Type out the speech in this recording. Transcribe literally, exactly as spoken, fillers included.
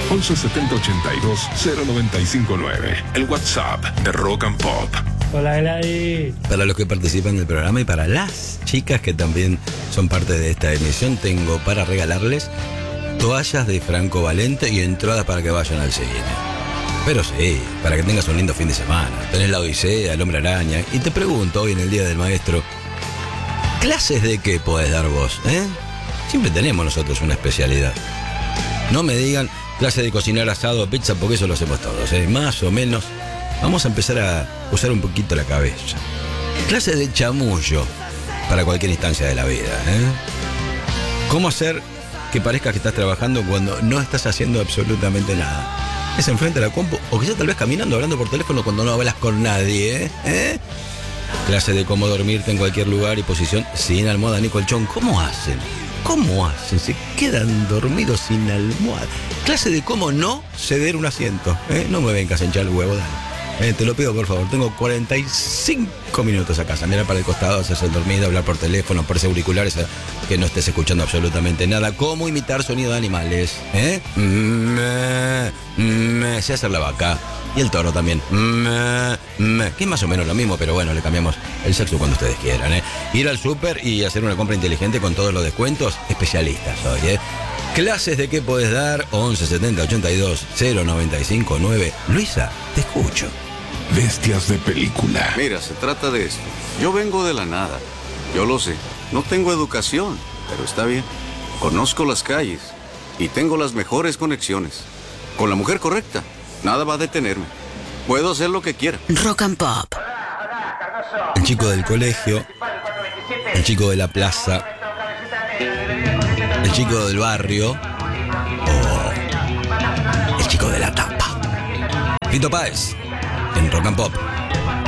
once setenta ochenta y dos cero noventa y cinco nueve. El WhatsApp de Rock and Pop. Hola, Gladys. Para los que participan del programa y para las chicas que también son parte de esta emisión, tengo para regalarles toallas de Franco Valente y entradas para que vayan al cine. Pero sí, para que tengas un lindo fin de semana. Tenés la Odisea, el Hombre Araña. Y te pregunto hoy en el Día del Maestro, ¿clases de qué podés dar vos? ¿Eh? Siempre tenemos nosotros una especialidad. No me digan clase de cocinar asado o pizza, porque eso lo hacemos todos, ¿eh? Más o menos. Vamos a empezar a usar un poquito la cabeza. Clase de chamullo para cualquier instancia de la vida, ¿eh? ¿Cómo hacer que parezca que estás trabajando cuando no estás haciendo absolutamente nada? Es enfrente a la compu o quizás tal vez caminando, hablando por teléfono cuando no hablas con nadie, ¿eh? ¿Eh? Clase de cómo dormirte en cualquier lugar y posición sin almohada ni colchón. ¿Cómo hacen? ¿Cómo hacen? Se quedan dormidos sin almohada. Clase de cómo no ceder un asiento, ¿eh? No me vengas a hinchar el huevo, dale. Eh, te lo pido, por favor. Tengo cuarenta y cinco minutos a casa. Mirar para el costado, hacerse el dormido, hablar por teléfono, por auriculares, que no estés escuchando absolutamente nada. ¿Cómo imitar sonido de animales? ¿Eh? Me, me, sé hacer la vaca. Y el toro también. Me, me, que es más o menos lo mismo, pero bueno, le cambiamos el sexo cuando ustedes quieran, ¿eh? Ir al súper y hacer una compra inteligente con todos los descuentos. Especialistas hoy, ¿eh? ¿Clases de qué podés dar? once setenta ochenta y dos cero noventa y cinco nueve. Luisa, te escucho. Bestias de película. Mira, se trata de esto. Yo vengo de la nada. Yo lo sé. No tengo educación, pero está bien. Conozco las calles y tengo las mejores conexiones. Con la mujer correcta, nada va a detenerme. Puedo hacer lo que quiera. Rock and Pop. El chico del colegio, el chico de la plaza, el chico del barrio o el chico de la tapa. Fito Páez en Rock and Pop.